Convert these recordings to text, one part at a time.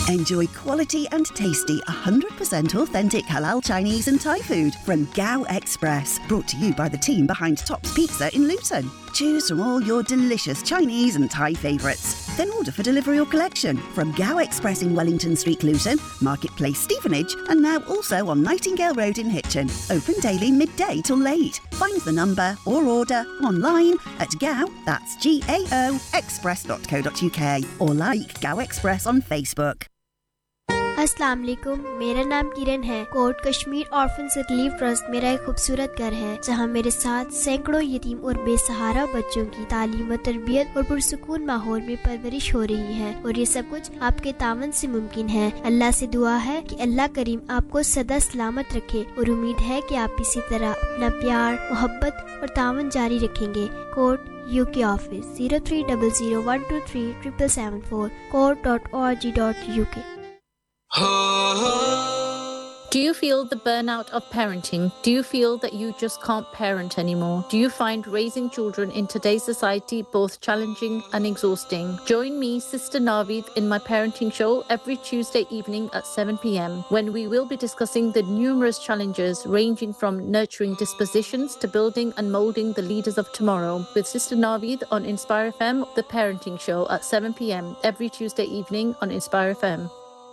Enjoy quality and tasty 100% authentic halal Chinese and Thai food from Gao Express. Brought to you by the team behind Tops Pizza in Luton. Choose from all your delicious Chinese and Thai favourites. Then order for delivery or collection from Gao Express in Wellington Street, Luton, Marketplace, Stevenage, and now also on Nightingale Road in Hitchin. Open daily midday till late. Find the number or order online at Gao, that's Gao, express.co.uk, or like Gao Express on Facebook. अस्सलाम वालेकुम, मेरा नाम किरण है। Coat Kashmir orphans relief trust मेरा एक खूबसूरत घर है जहां मेरे साथ सैकड़ों यतीम और बेसहारा बच्चों की तालीम व तरबियत और पुरसुकून माहौल में परवरिश हो रही है, और ये सब कुछ आपके तावन से मुमकिन है। अल्लाह से दुआ है कि अल्लाह करीम आपको सदा सलामत रखे, और उम्मीद है कि आप इसी तरह अपना प्यार, मोहब्बत और तावन जारी रखेंगे। Coat UK office 0300123774 court.org.uk। Do you feel the burnout of parenting? Do you feel that you just can't parent anymore? Do you find raising children in today's society both challenging and exhausting? Join me, Sister Naveed, in my parenting show every Tuesday evening at 7 p.m. when we will be discussing the numerous challenges ranging from nurturing dispositions to building and moulding the leaders of tomorrow with Sister Naveed on Inspire FM, the parenting show at 7 p.m. every Tuesday evening on Inspire FM.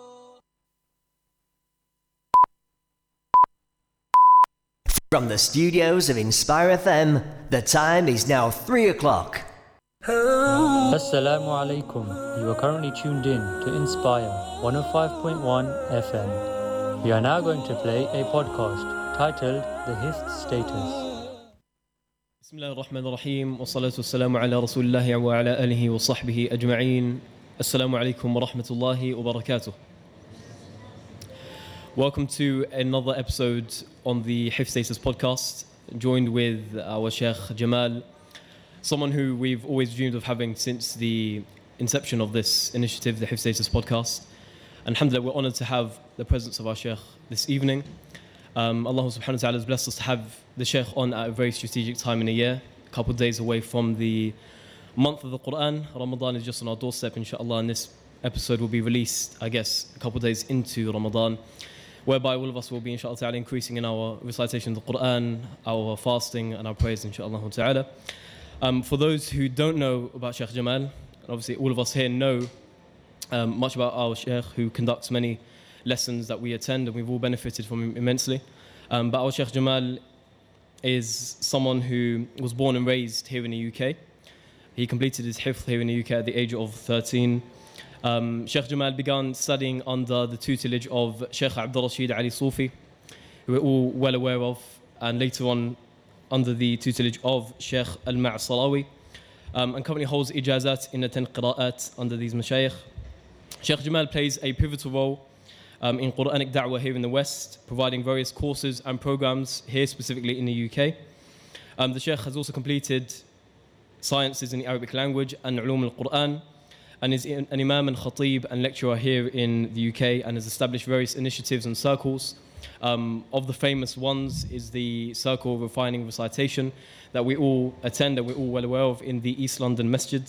From the studios of Inspire FM, the time is now 3 o'clock. Assalamu alaikum. You are currently tuned in to Inspire 105.1 FM. We are now going to play a podcast titled The Hifz Status. Bismillah ar-Rahman ar-Rahim. Wa salatu wassalamu ala Rasulillahi wa ala alihi wa sahbihi ajma'een. Assalamu alaikum wa rahmatullahi wa barakatuh. Welcome to another episode on the Hifz Status podcast, joined with our Sheikh Jamal, someone who we've always dreamed of having since the inception of this initiative, the Hifz Status podcast. And alhamdulillah, we're honored to have the presence of our Sheikh this evening. Allah subhanahu wa ta'ala has blessed us to have the Sheikh on at a very strategic time in the year, a couple of days away from the month of the Quran. Ramadan is just on our doorstep, inshallah, and this episode will be released, I guess, a couple of days into Ramadan, whereby all of us will be, inshallah ta'ala, increasing in our recitation of the Quran, our fasting and our prayers, inshallah ta'ala. For those who don't know about Sheikh Jamal, and obviously all of us here know much about our Sheikh, who conducts many lessons that we attend and we've all benefited from immensely. But our Sheikh Jamal is someone who was born and raised here in the UK. He completed his hifz here in the UK at the age of 13. Sheikh Jamal began studying under the tutelage of Sheikh Abdul Rashid Ali Sufi, who we're all well aware of, and later on under the tutelage of Sheikh Al-Ma'salawi, and currently holds ijazat in the 10 qira'at under these mashayikh. Sheikh Jamal plays a pivotal role in Quranic da'wah here in the West, providing various courses and programs here specifically in the UK. The Sheikh has also completed sciences in the Arabic language and ulum al-Quran, and is an imam and khatib and lecturer here in the UK, and has established various initiatives and circles. Of the famous ones is the Circle of Refining Recitation that we all attend and we're all well aware of in the East London Masjid.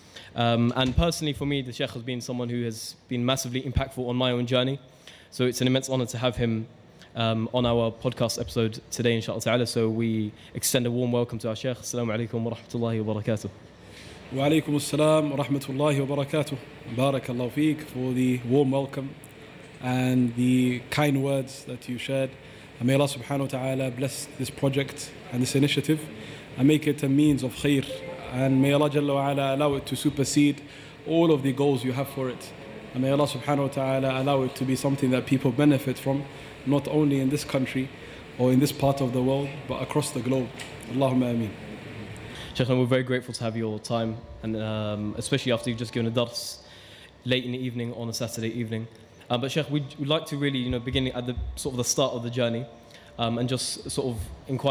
And personally for me, the Sheikh has been someone who has been massively impactful on my own journey. So it's an immense honor to have him on our podcast episode today, inshallah ta'ala. So we extend a warm welcome to our Sheikh. Assalamu alaikum wa rahmatullahi wa barakatuh. Wa alaikum assalam wa rahmatullahi wa barakatuh. Barakallahu feek for the warm welcome and the kind words that you shared. And may Allah subhanahu wa ta'ala bless this project and this initiative and make it a means of khair. And may Allah Jalla wa ala allow it to supersede all of the goals you have for it. And may Allah subhanahu wa ta'ala allow it to be something that people benefit from, not only in this country or in this part of the world, but across the globe. Allahumma ameen. Sheikh, we're very grateful to have your time, and especially after you've just given a dars late in the evening on a Saturday evening. But Sheikh, we'd like to really, begin at the sort of the start of the journey, and just sort of inquire